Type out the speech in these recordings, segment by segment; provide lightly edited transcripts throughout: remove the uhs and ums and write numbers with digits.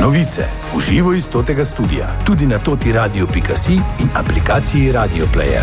Novice v živo iz totega studia, tudi na totiradio.si in aplikaciji Radio Player.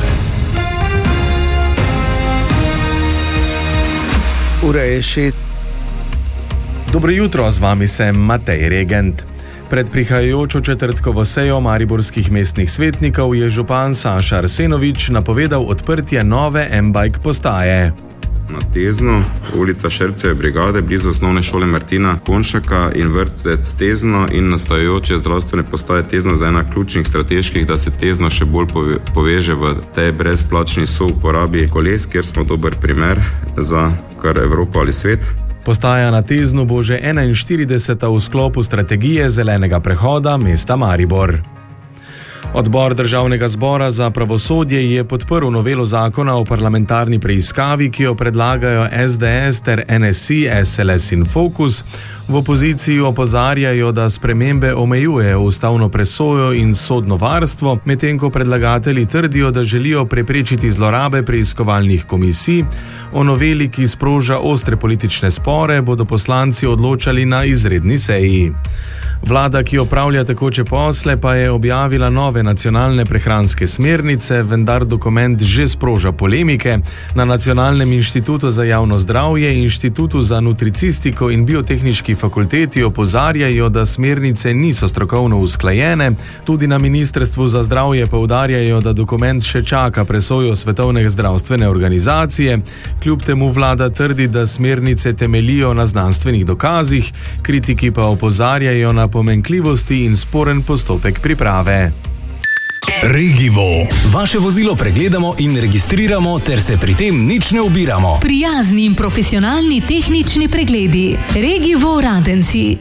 Ura je 6. Dobro jutro, z vami sem Matej Regent. Pred prihajajočo četrtkovo sejo mariborskih mestnih svetnikov je župan Saša Arsenovič napovedal odprtje nove M-Bike postaje. Na Tezno, ulica Šerceve brigade, blizu osnovne šole Martina Konšaka in vrtec Tezno in nastajajoče zdravstvene postaje Tezno za ena ključnih strateških, da se Tezno še bolj poveže v tej brezplačni souporabi koles, kjer smo dober primer za kar Evropa ali svet. Postaja na Teznu bo že 41. v sklopu strategije zelenega prehoda mesta Maribor. Odbor Državnega zbora za pravosodje je podprl novelo zakona o parlamentarni preiskavi, ki jo predlagajo SDS ter NSI, SLS in Fokus. V opoziciji opozarjajo, da spremembe omejujejo ustavno presojo in sodno varstvo, medtem ko predlagatelji trdijo, da želijo preprečiti zlorabe preiskovalnih komisij. O noveli, ki sproža ostre politične spore, bodo poslanci odločali na izredni seji. Vlada, ki opravlja tekoče posle, pa je objavila nove nacionalne prehranske smernice, vendar dokument že sproža polemike. Na Nacionalnem inštitutu za javno zdravje, Inštitutu za nutricistiko in biotehniški fakulteti opozarjajo, da smernice niso strokovno usklajene. Tudi na Ministrstvu za zdravje poudarjajo, da dokument še čaka presojo Svetovne zdravstvene organizacije. Kljub temu vlada trdi, da smernice temelijo na znanstvenih dokazih, kritiki pa opozarjajo na pomanjkljivosti in sporen postopek priprave. Regivo. Vaše vozilo pregledamo in registriramo, ter se pri tem nič ne ubiramo. Prijazni in profesionalni tehnični pregledi. Regivo Radenci.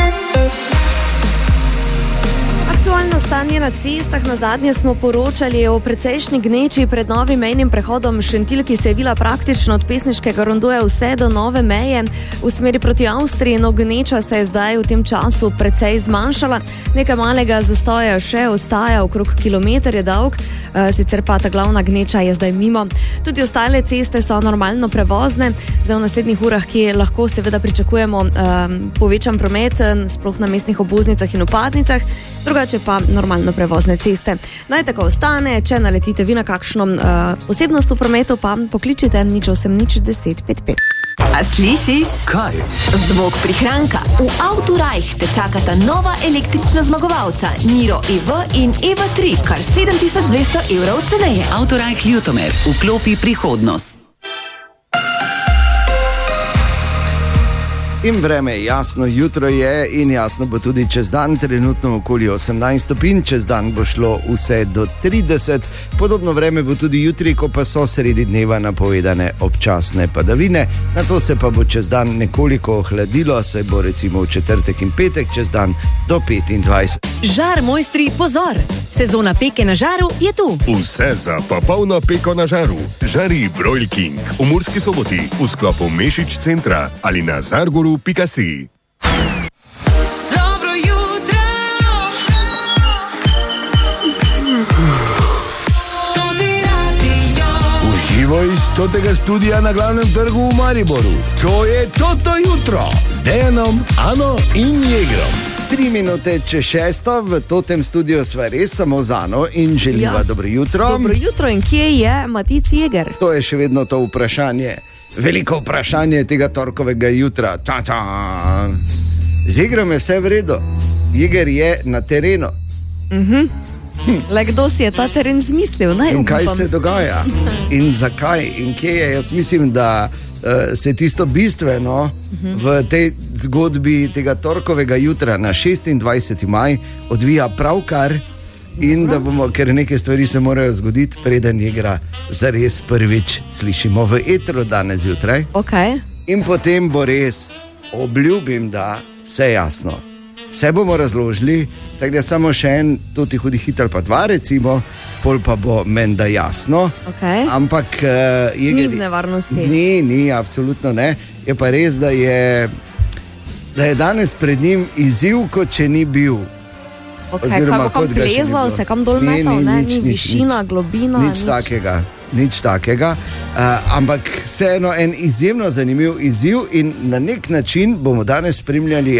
Aktualno stanje na cestah. Nazadnje smo poročali o precejšnji gneči pred novim mejnim prehodom Šentilj, ki se je vila praktično od Pesniškega rondoja vse do nove meje v smeri proti Avstriji. No, gneča se je zdaj v tem času precej zmanjšala. Nekaj malega zastoja še ostaja, okrog kilometer je dolg, sicer pa ta glavna gneča je zdaj mimo. Tudi ostale ceste so normalno prevozne. Zdaj v naslednjih urah, ki lahko seveda pričakujemo povečan promet, sploh na mestnih obvoznicah in vpadnicah, drugače pa normalno prevozne ceste. Naj tako ostane, če naletite vi na kakšno posebnost v prometu, pa pokličite 08 10 55. A slišiš? Kaj? Zvok prihranka. V Autorajh te čakata nova električna zmagovalca, Niro EV in EV3, kar 7200 evrov ceneje. Autorajh Ljutomer, vklopi prihodnost. In vreme je jasno, jutro je in jasno bo tudi čez dan, trenutno okoli 18 stopinj, čez dan bo šlo vse do 30. Podobno vreme bo tudi jutri, ko pa so sredi dneva napovedane občasne padavine. Na to se pa bo čez dan nekoliko ohladilo, saj bo recimo v četrtek in petek čez dan do 25. Žar mojstri, pozor! Sezona peke na žaru je tu. Vse za popolno peko na žaru. Žari Broil King v Murski Soboti v sklopu Mešič centra ali na zargoru.si. Dobro jutro. V živo iz totega studia na glavnem trgu v Mariboru. To je Toto jutro z Dejanom, Ano in Jegrom. 3 minute čez 6, v totem studiu sva res samo z Ano in želiva dobro jutro. Dobro jutro, in kje je Matic Jeger? To je še vedno to vprašanje. Veliko vprašanje tega torkovega jutra. Z Jegrom je vse v redu. Jeger je na terenu. Le kdo si je ta teren zmislil? In kaj se dogaja? In zakaj? In kje je? Jaz mislim, da se tisto bistveno v tej zgodbi tega torkovega jutra na 26. maj odvija pravkar in da bomo, ker neke stvari se morajo zgoditi, preden Jegra zares prvič slišimo v etru danes zjutraj. Okay. In potem bo res, obljubim, da vse jasno. Vse bomo razložili, tako da samo še en, tudi hudi hitro pa dva recimo, pol pa bo menda jasno. Okay. Ampak ni v nevarnosti. Ni, absolutno ne. Je pa res, da je danes pred njim izziv, kot če ni bil. Okay, kaj bo kam plezal, se kam dol metal, ni višina, globina. Nič takega. Ampak vseeno en izjemno zanimiv izziv in na nek način bomo danes spremljali